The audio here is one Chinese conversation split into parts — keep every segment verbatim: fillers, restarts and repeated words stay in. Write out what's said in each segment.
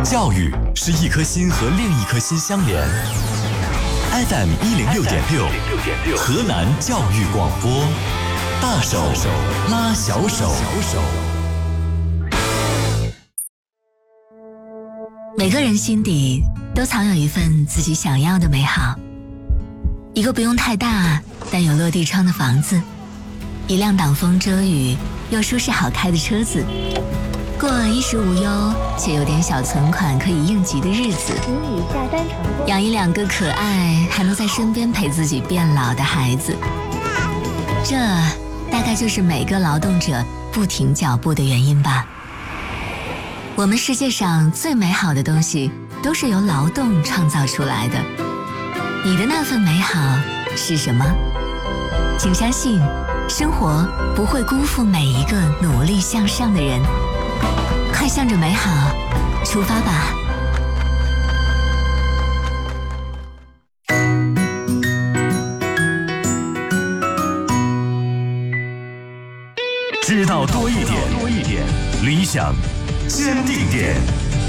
教育是一颗心和另一颗心相连。F M 一零六点六，河南教育广播，大手拉小手。 每个人心底都藏有一份自己想要的美好，一个不用太大但有落地窗的房子，一辆挡风遮雨又舒适好开的车子，过衣食无忧且有点小存款可以应急的日子， 请你下单成功， 养一两个可爱还能在身边陪自己变老的孩子，这大概就是每个劳动者不停脚步的原因吧。我们世界上最美好的东西都是由劳动创造出来的，你的那份美好是什么？请相信，生活不会辜负每一个努力向上的人。快向着美好出发吧！ 知道多一点，多一点，理想坚定点。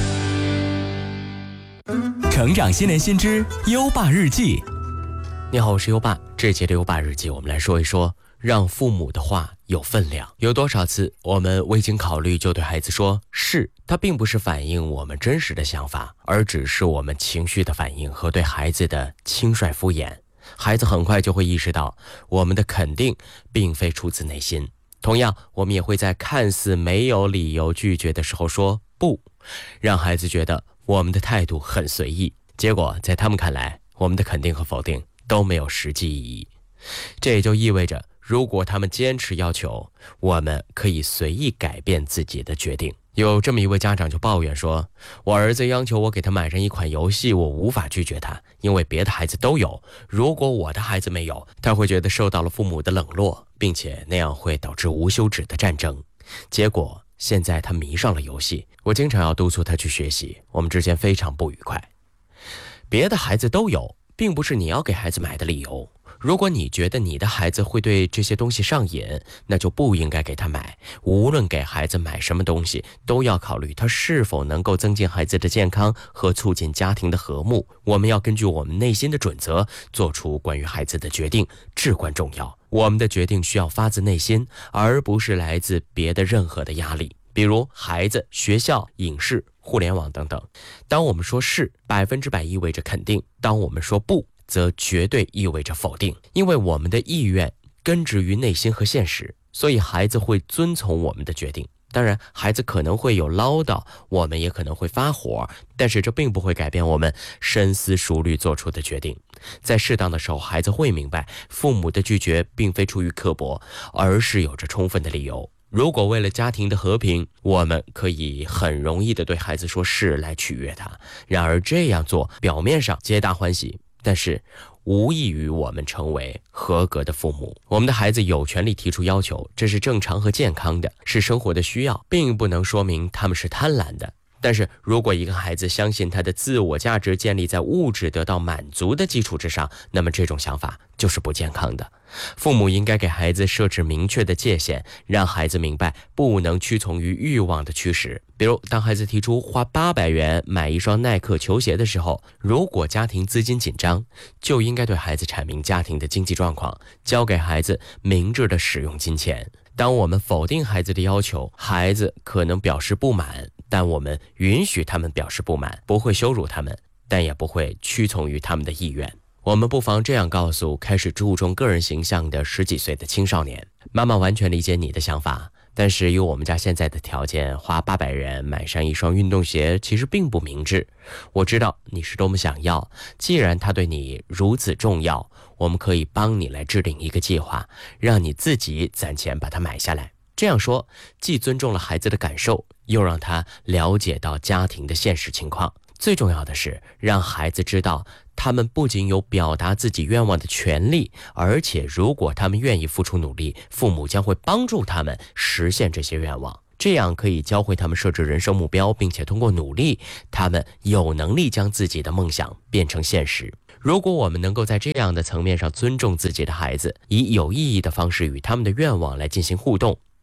成长新年新知优爸日记。 你好，我是优爸。这节的优爸日记，我们来说一说让父母的话有分量。有多少次我们未经考虑就对孩子说是，它并不是反映我们真实的想法，而只是我们情绪的反应和对孩子的轻率敷衍。孩子很快就会意识到我们的肯定并非出自内心。同样，我们也会在看似没有理由拒绝的时候说不，让孩子觉得我们的态度很随意，结果在他们看来，我们的肯定和否定都没有实际意义。这也就意味着，如果他们坚持要求，我们可以随意改变自己的决定。有这么一位家长就抱怨说，我儿子要求我给他买上一款游戏，我无法拒绝他，因为别的孩子都有，如果我的孩子没有，他会觉得受到了父母的冷落，并且那样会导致无休止的战争。结果现在他迷上了游戏，我经常要督促他去学习，我们之间非常不愉快。别的孩子都有，并不是你要给孩子买的理由。如果你觉得你的孩子会对这些东西上瘾，那就不应该给他买。无论给孩子买什么东西，都要考虑他是否能够增进孩子的健康和促进家庭的和睦。我们要根据我们内心的准则做出关于孩子的决定，至关重要。我们的决定需要发自内心，而不是来自别的任何的压力，比如孩子、学校、影视、互联网等等。当我们说是，百分之百意味着肯定；当我们说不，则绝对意味着否定。因为我们的意愿根植于内心和现实，所以孩子会遵从我们的决定。当然，孩子可能会有唠叨，我们也可能会发火，但是这并不会改变我们深思熟虑做出的决定。在适当的时候，孩子会明白，父母的拒绝并非出于刻薄，而是有着充分的理由。如果为了家庭的和平，我们可以很容易地对孩子说是来取悦他，然而这样做表面上皆大欢喜，但是无异于我们成为合格的父母。我们的孩子有权利提出要求，这是正常和健康的，是生活的需要，并不能说明他们是贪婪的。但是如果一个孩子相信他的自我价值建立在物质得到满足的基础之上，那么这种想法就是不健康的。父母应该给孩子设置明确的界限，让孩子明白不能屈从于欲望的驱使。比如当孩子提出花八百元买一双耐克球鞋的时候，如果家庭资金紧张，就应该对孩子阐明家庭的经济状况，教给孩子明智的使用金钱。当我们否定孩子的要求，孩子可能表示不满，但我们允许他们表示不满，不会羞辱他们，但也不会屈从于他们的意愿。我们不妨这样告诉开始注重个人形象的十几岁的青少年，妈妈完全理解你的想法，但是以我们家现在的条件，花八百元买上一双运动鞋其实并不明智。我知道你是多么想要，既然它对你如此重要，我们可以帮你来制定一个计划，让你自己攒钱把它买下来。这样说，既尊重了孩子的感受，又让他了解到家庭的现实情况。最重要的是，让孩子知道，他们不仅有表达自己愿望的权利，而且如果他们愿意付出努力，父母将会帮助他们实现这些愿望。这样可以教会他们设置人生目标，并且通过努力，他们有能力将自己的梦想变成现实。如果我们能够在这样的层面上尊重自己的孩子，以有意义的方式与他们的愿望来进行互动，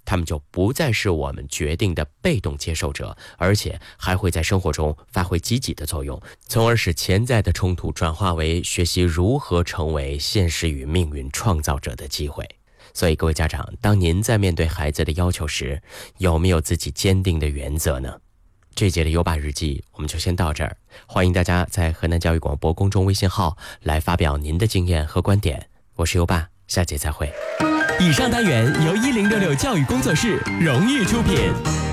他们就不再是我们决定的被动接受者，而且还会在生活中发挥积极的作用，从而使潜在的冲突转化为学习如何成为现实与命运创造者的机会。所以各位家长，当您在面对孩子的要求时，有没有自己坚定的原则呢？这节的优爸日记我们就先到这儿，欢迎大家在河南教育广播公众微信号来发表您的经验和观点。我是优爸，下节再会。 以上单元由一零六六教育工作室荣誉出品。